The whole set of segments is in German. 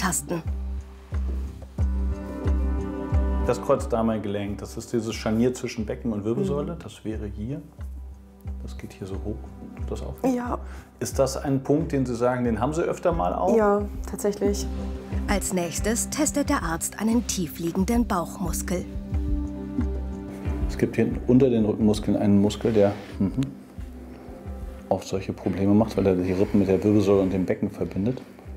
antasten. Das Kreuzdarmgelenk, das ist dieses Scharnier zwischen Becken und Wirbelsäule. Das wäre hier. Das geht hier so hoch. Tut das auch? Ja. Ist das ein Punkt, den Sie sagen, den haben Sie öfter mal auch? Ja, tatsächlich. Als nächstes testet der Arzt einen tiefliegenden Bauchmuskel. Es gibt hier unter den Rückenmuskeln einen Muskel, der oft solche Probleme macht, weil er die Rippen mit der Wirbelsäule und dem Becken verbindet.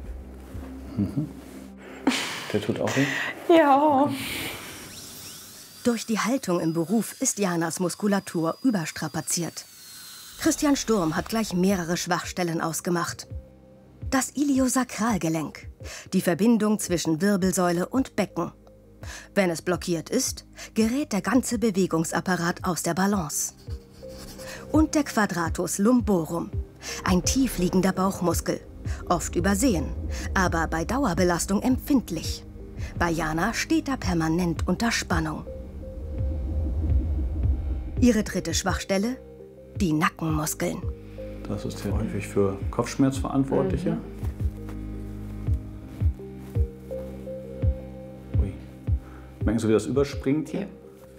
Der tut auch weh? Ja. Durch die Haltung im Beruf ist Janas Muskulatur überstrapaziert. Christian Sturm hat gleich mehrere Schwachstellen ausgemacht. Das Iliosakralgelenk, die Verbindung zwischen Wirbelsäule und Becken. Wenn es blockiert ist, gerät der ganze Bewegungsapparat aus der Balance. Und der Quadratus lumborum, ein tiefliegender Bauchmuskel, oft übersehen, aber bei Dauerbelastung empfindlich. Bei Jana steht er permanent unter Spannung. Ihre dritte Schwachstelle? Die Nackenmuskeln. Das ist hier häufig für Kopfschmerz Verantwortliche. Ui. Merken Sie, wie das überspringt hier? Ja.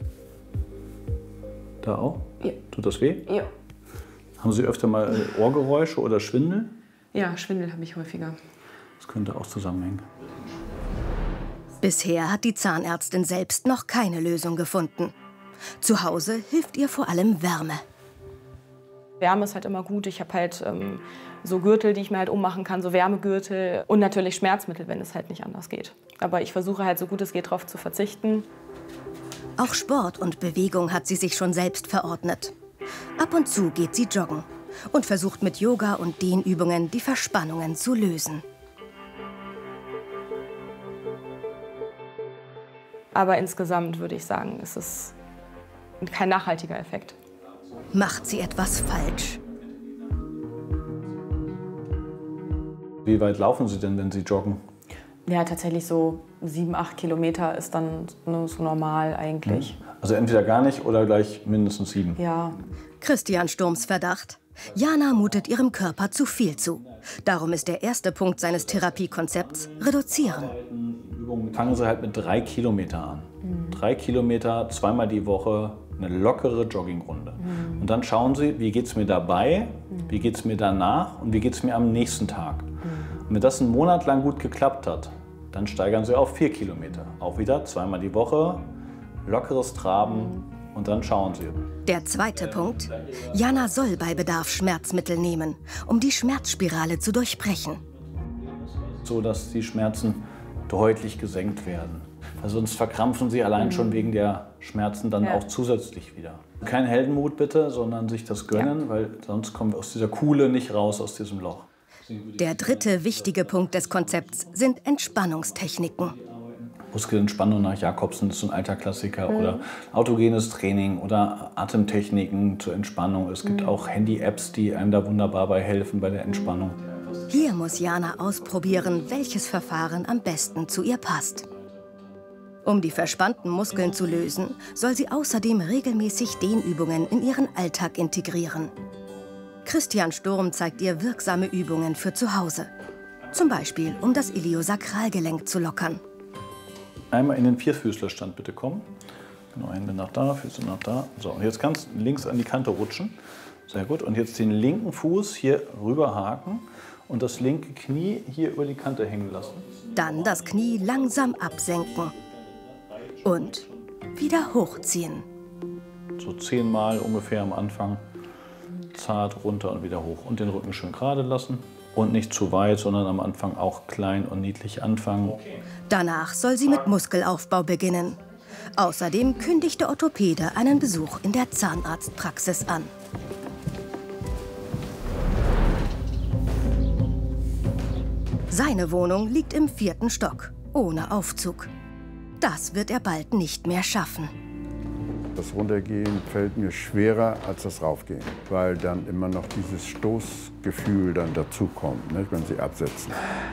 Da auch? Ja. Tut das weh? Ja. Haben Sie öfter mal Ohrgeräusche oder Schwindel? Ja, Schwindel habe ich häufiger. Das könnte auch zusammenhängen. Bisher hat die Zahnärztin selbst noch keine Lösung gefunden. Zu Hause hilft ihr vor allem Wärme. Wärme ist halt immer gut. Ich habe halt so Gürtel, die ich mir halt ummachen kann, so Wärmegürtel und natürlich Schmerzmittel, wenn es halt nicht anders geht. Aber ich versuche halt so gut es geht darauf zu verzichten. Auch Sport und Bewegung hat sie sich schon selbst verordnet. Ab und zu geht sie joggen und versucht mit Yoga und Dehnübungen die Verspannungen zu lösen. Aber insgesamt würde ich sagen, ist es kein nachhaltiger Effekt. Macht sie etwas falsch? Wie weit laufen Sie denn, wenn Sie joggen? Ja, tatsächlich so 7, 8 Kilometer ist dann nur so normal eigentlich. Also entweder gar nicht oder gleich mindestens 7. Ja. Christian Sturms Verdacht: Jana mutet ihrem Körper zu viel zu. Darum ist der erste Punkt seines Therapiekonzepts reduzieren. Fangen Sie halt mit 3 Kilometer an. 3 Kilometer, zweimal die Woche, eine lockere Joggingrunde. Und dann schauen Sie, wie geht es mir dabei, wie geht es mir danach und wie geht es mir am nächsten Tag. Und wenn das einen Monat lang gut geklappt hat, dann steigern Sie auf 4 Kilometer. Auch wieder zweimal die Woche, lockeres Traben und dann schauen Sie. Der zweite Punkt: Jana soll bei Bedarf Schmerzmittel nehmen, um die Schmerzspirale zu durchbrechen. So dass die Schmerzen deutlich gesenkt werden. Weil sonst verkrampfen sie allein schon wegen der Schmerzen dann auch zusätzlich wieder. Kein Heldenmut bitte, sondern sich das gönnen, weil sonst kommen wir aus dieser Kuhle nicht raus, aus diesem Loch. Der dritte wichtige Punkt des Konzepts sind Entspannungstechniken. Muskelentspannung nach Jakobsen ist so ein alter Klassiker. Oder autogenes Training oder Atemtechniken zur Entspannung. Es gibt auch Handy-Apps, die einem da wunderbar bei helfen bei der Entspannung. Hier muss Jana ausprobieren, welches Verfahren am besten zu ihr passt. Um die verspannten Muskeln zu lösen, soll sie außerdem regelmäßig Dehnübungen in ihren Alltag integrieren. Christian Sturm zeigt ihr wirksame Übungen für zu Hause. Zum Beispiel, um das Iliosakralgelenk zu lockern. Einmal in den Vierfüßlerstand bitte kommen. Genau, Hände nach da, Füße nach da. So, und jetzt ganz links an die Kante rutschen. Sehr gut. Und jetzt den linken Fuß hier rüber haken und das linke Knie hier über die Kante hängen lassen. Dann das Knie langsam absenken. Und wieder hochziehen. So 10 Mal ungefähr am Anfang. Zart runter und wieder hoch. Und den Rücken schön gerade lassen. Und nicht zu weit, sondern am Anfang auch klein und niedlich anfangen. Danach soll sie mit Muskelaufbau beginnen. Außerdem kündigt der Orthopäde einen Besuch in der Zahnarztpraxis an. Seine Wohnung liegt im 4. Stock, ohne Aufzug. Das wird er bald nicht mehr schaffen. Das Runtergehen fällt mir schwerer als das Raufgehen, weil dann immer noch dieses Stoßgefühl dann dazukommt, ne, wenn Sie absetzen.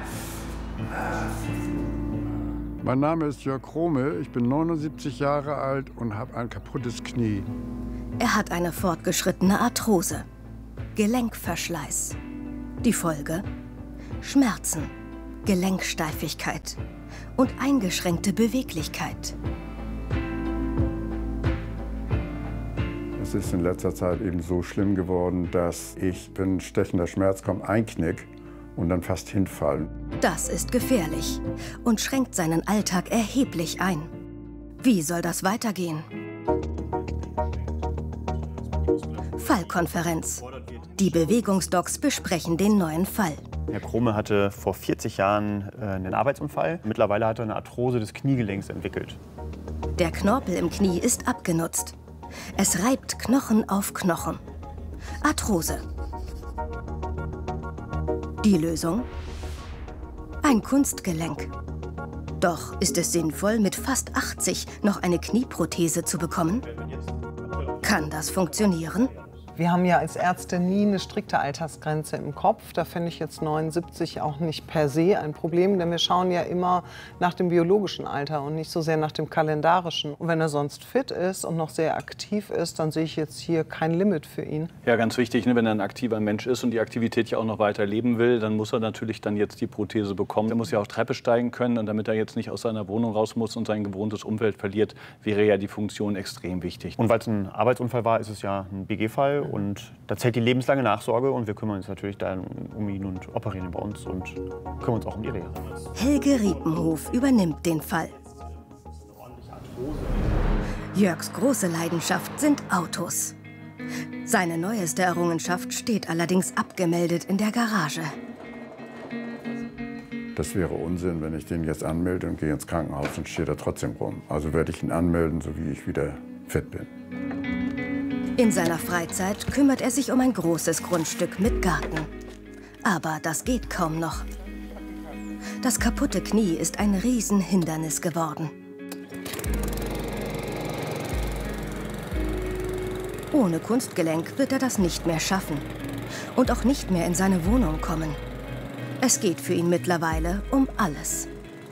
Mein Name ist Jörg Krome, ich bin 79 Jahre alt und habe ein kaputtes Knie. Er hat eine fortgeschrittene Arthrose, Gelenkverschleiß. Die Folge? Schmerzen, Gelenksteifigkeit und eingeschränkte Beweglichkeit. Es ist in letzter Zeit eben so schlimm geworden, dass ich, wenn ein stechender Schmerz kommt, einknick und dann fast hinfallen. Das ist gefährlich und schränkt seinen Alltag erheblich ein. Wie soll das weitergehen? Fallkonferenz. Die Bewegungsdocs besprechen den neuen Fall. Herr Krumme hatte vor 40 Jahren einen Arbeitsunfall. Mittlerweile hat er eine Arthrose des Kniegelenks entwickelt. Der Knorpel im Knie ist abgenutzt. Es reibt Knochen auf Knochen. Arthrose. Die Lösung? Ein Kunstgelenk. Doch ist es sinnvoll, mit fast 80 noch eine Knieprothese zu bekommen? Kann das funktionieren? Wir haben ja als Ärzte nie eine strikte Altersgrenze im Kopf. Da finde ich jetzt 79 auch nicht per se ein Problem, denn wir schauen ja immer nach dem biologischen Alter und nicht so sehr nach dem kalendarischen. Und wenn er sonst fit ist und noch sehr aktiv ist, dann sehe ich jetzt hier kein Limit für ihn. Ja, ganz wichtig, ne, wenn er ein aktiver Mensch ist und die Aktivität ja auch noch weiter leben will, dann muss er natürlich dann jetzt die Prothese bekommen. Er muss ja auch Treppe steigen können, und damit er jetzt nicht aus seiner Wohnung raus muss und sein gewohntes Umfeld verliert, wäre ja die Funktion extrem wichtig. Und weil es ein Arbeitsunfall war, ist es ja ein BG-Fall. Und da zählt die lebenslange Nachsorge, und wir kümmern uns natürlich dann um ihn und operieren ihn bei uns und kümmern uns auch um die Reha. Helge Riepenhof übernimmt den Fall. Jörgs große Leidenschaft sind Autos. Seine neueste Errungenschaft steht allerdings abgemeldet in der Garage. Das wäre Unsinn, wenn ich den jetzt anmelde und gehe ins Krankenhaus und stehe da trotzdem rum. Also werde ich ihn anmelden, so wie ich wieder fit bin. In seiner Freizeit kümmert er sich um ein großes Grundstück mit Garten. Aber das geht kaum noch. Das kaputte Knie ist ein Riesenhindernis geworden. Ohne Kunstgelenk wird er das nicht mehr schaffen und auch nicht mehr in seine Wohnung kommen. Es geht für ihn mittlerweile um alles.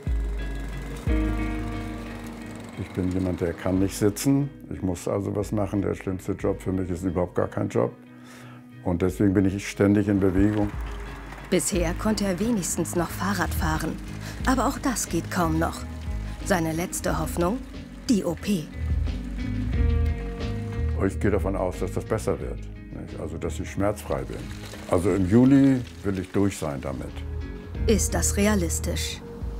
Ich bin jemand, der kann nicht sitzen. Ich muss also was machen. Der schlimmste Job für mich ist überhaupt gar kein Job. Und deswegen bin ich ständig in Bewegung. Bisher konnte er wenigstens noch Fahrrad fahren. Aber auch das geht kaum noch. Seine letzte Hoffnung? Die OP. Ich gehe davon aus, dass das besser wird. Also, dass ich schmerzfrei bin. Also im Juli will ich durch sein damit. Ist das realistisch?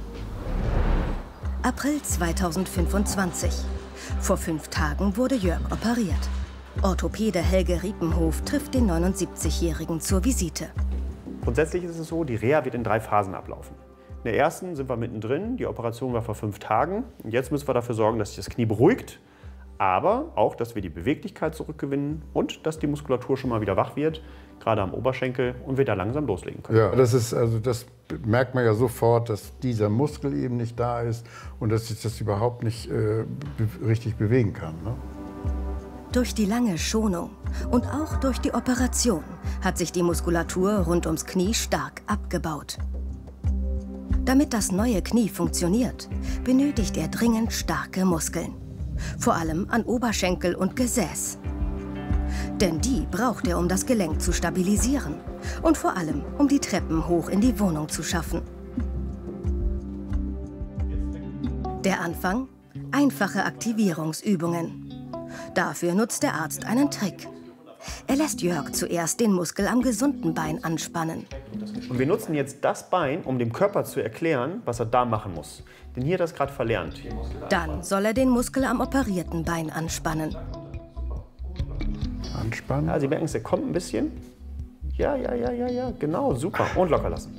April 2025. Vor 5 Tagen wurde Jörg operiert. Orthopäde Helge Riepenhof trifft den 79-Jährigen zur Visite. Grundsätzlich ist es so, die Reha wird in 3 Phasen ablaufen. In der ersten sind wir mittendrin, die Operation war vor 5 Tagen. Und jetzt müssen wir dafür sorgen, dass sich das Knie beruhigt, aber auch, dass wir die Beweglichkeit zurückgewinnen und dass die Muskulatur schon mal wieder wach wird, gerade am Oberschenkel, und wir da langsam loslegen können. Ja, das merkt man ja sofort, dass dieser Muskel eben nicht da ist und dass ich das überhaupt nicht richtig bewegen kann. Ne? Durch die lange Schonung und auch durch die Operation hat sich die Muskulatur rund ums Knie stark abgebaut. Damit das neue Knie funktioniert, benötigt er dringend starke Muskeln. Vor allem an Oberschenkel und Gesäß. Denn die braucht er, um das Gelenk zu stabilisieren. Und vor allem, um die Treppen hoch in die Wohnung zu schaffen. Der Anfang? Einfache Aktivierungsübungen. Dafür nutzt der Arzt einen Trick. Er lässt Jörg zuerst den Muskel am gesunden Bein anspannen. Und wir nutzen jetzt das Bein, um dem Körper zu erklären, was er da machen muss. Denn hier hat er es gerade verlernt. Dann soll er den Muskel am operierten Bein anspannen. Anspannen? Ja, Sie merken es, er kommt ein bisschen. Ja, genau, super. Und locker lassen.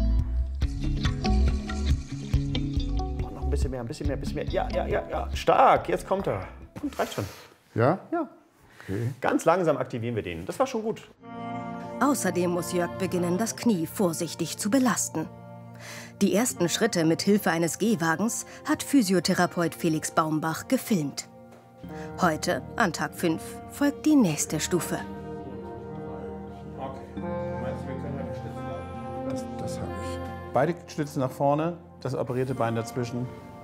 Und noch ein bisschen mehr. Ja. Stark, jetzt kommt er. Und reicht schon. Ja? Ja. Okay. Ganz langsam aktivieren wir den. Das war schon gut. Außerdem muss Jörg beginnen, das Knie vorsichtig zu belasten. Die ersten Schritte mit Hilfe eines Gehwagens hat Physiotherapeut Felix Baumbach gefilmt. Heute, an Tag 5, folgt die nächste Stufe. Das habe ich. Beide Stützen nach vorne, das operierte Bein dazwischen.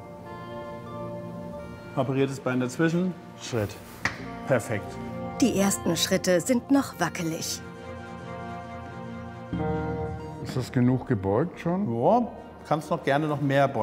Operiertes Bein dazwischen, Schritt. Perfekt. Die ersten Schritte sind noch wackelig. Ist das genug gebeugt schon? Ja, kannst noch gerne noch mehr beugen.